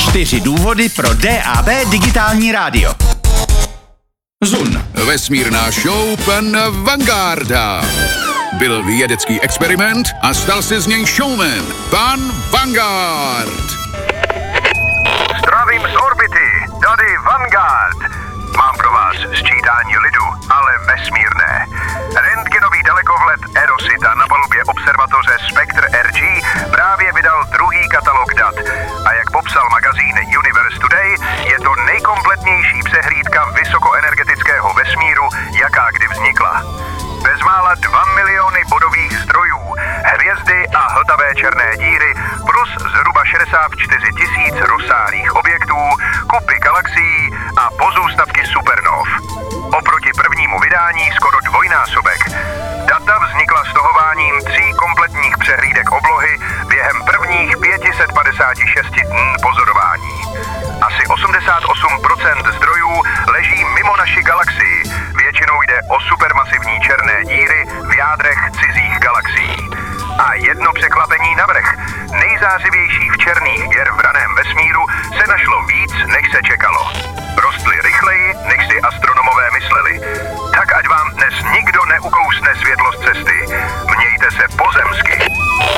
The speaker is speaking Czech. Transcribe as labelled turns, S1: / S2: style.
S1: 4 důvody pro DAB digitální rádio. Zun.
S2: Vesmírná show pan Vangarda. Byl vědecký experiment a stal se z něj showman. Pan Vanguard.
S3: Zdravím z orbity, tady Vanguard. Mám pro vás sčítání lidu, ale vesmírné. Rentgenový dalekohled Erosita na palubě observatoře Spectre RG právě vydal druhý katalog dat. A jak popsal magazín Universe Today, je to nejkompletnější přehlídka vysokoenergetického vesmíru, jaká kdy vznikla. Bezmála 2 miliony bodových zdrojů, hvězdy a hltavé černé díry plus zhruba 64 000 rozsáhlých objektů, kupy galaxií a pozůstatky supernov. Oproti prvnímu vydání skoro dvojnásobek. Data vznikla stohováním 3 kompletních přehlídek oblohy během prvních 556 dní pozorování. Asi 88% zdrojů leží mimo naši galaxii. Většinou jde o supermasivní černé díry v jádrech cizích galaxií. A jedno překvapení navrch. Nejzářivější v černých děr v